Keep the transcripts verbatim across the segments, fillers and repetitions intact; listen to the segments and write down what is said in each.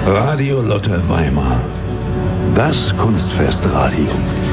Radio Lotte Weimar. Das Kunstfestradio.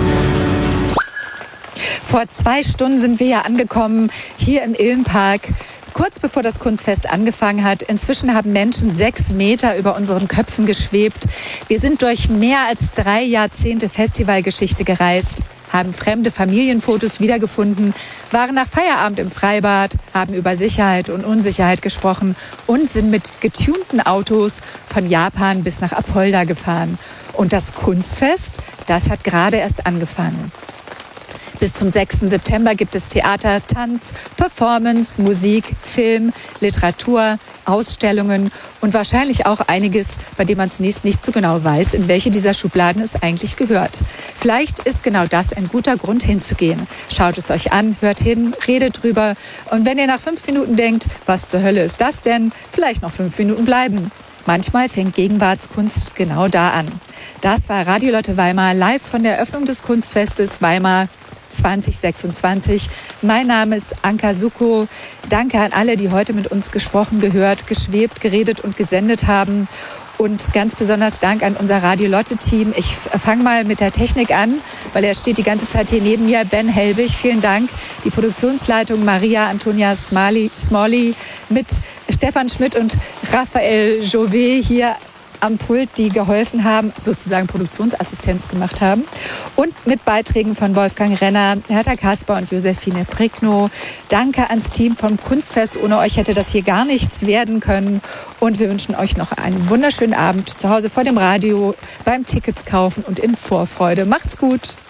Vor zwei Stunden sind wir ja angekommen, hier im Ilmenpark, kurz bevor das Kunstfest angefangen hat. Inzwischen haben Menschen sechs Meter über unseren Köpfen geschwebt. Wir sind durch mehr als drei Jahrzehnte Festivalgeschichte gereist, haben fremde Familienfotos wiedergefunden, waren nach Feierabend im Freibad, haben über Sicherheit und Unsicherheit gesprochen und sind mit getunten Autos von Japan bis nach Apolda gefahren. Und das Kunstfest, das hat gerade erst angefangen. Bis zum sechsten September gibt es Theater, Tanz, Performance, Musik, Film, Literatur, Ausstellungen und wahrscheinlich auch einiges, bei dem man zunächst nicht so genau weiß, in welche dieser Schubladen es eigentlich gehört. Vielleicht ist genau das ein guter Grund hinzugehen. Schaut es euch an, hört hin, redet drüber und wenn ihr nach fünf Minuten denkt, was zur Hölle ist das denn, vielleicht noch fünf Minuten bleiben. Manchmal fängt Gegenwartskunst genau da an. Das war Radio Lotte Weimar live von der Eröffnung des Kunstfestes Weimar zwanzig sechsundzwanzig. Mein Name ist Anka Suko. Danke an alle, die heute mit uns gesprochen, gehört, geschwebt, geredet und gesendet haben. Und ganz besonders Dank an unser Radio Lotte-Team. Ich fange mal mit der Technik an, weil er steht die ganze Zeit hier neben mir. Ben Helbig, vielen Dank. Die Produktionsleitung Maria Antonia Smalley mit Stefan Schmidt und Raphael Jovet hier am Pult, die geholfen haben, sozusagen Produktionsassistenz gemacht haben. Und mit Beiträgen von Wolfgang Renner, Hertha Kasper und Josephine Pricknow. Danke ans Team vom Kunstfest. Ohne euch hätte das hier gar nichts werden können. Und wir wünschen euch noch einen wunderschönen Abend zu Hause vor dem Radio, beim Tickets kaufen und in Vorfreude. Macht's gut!